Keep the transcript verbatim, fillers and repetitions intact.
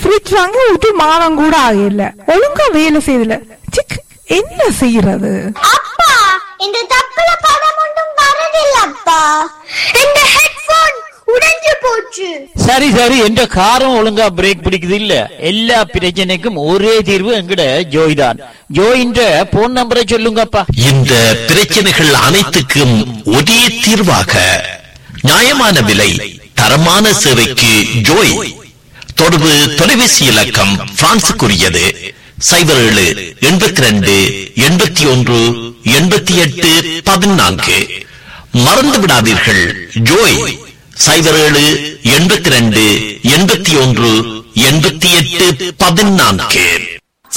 Fridge வாங்கி ஒரு மாதம் கூட ஆகல, ஒழுங்கா வேலை செய்யல. சிக், என்ன செய்யறது? அப்பா இந்த தப்புல படம் ஒன்றும் வரதில்லப்பா. இந்த ஹெட்போன் உடைஞ்சு போச்சு. சரி சரி, என்ற காரம் ஒழுங்கா பிரேக் பிடிக்குது இல்ல. எல்லா பிரச்சனைக்கும் ஒரே தீர்வு எங்கட ஜோய் தான். ஜோயின்ற போன் நம்பரை சொல்லுங்கப்பா. இந்த பிரச்சனைகள் அனைத்துக்கும் ஒரே தீர்வாக நியாயமான விலை தரமான சேவைக்கு ஜோய். தொடர்பு தொலைபேசி இலக்கம் பிரான்சுக்குரியது சைபர் ஏழு எண்பத்தி ரெண்டு எண்பத்தி ஒன்று எண்பத்தி எட்டு பதினான்கு. மறந்து விடாதீர்கள், ஜோய் சைபர் ஏழு எண்பத்தி ரெண்டு எண்பத்தி ஒன்று எண்பத்தி எட்டு பதினான்கு.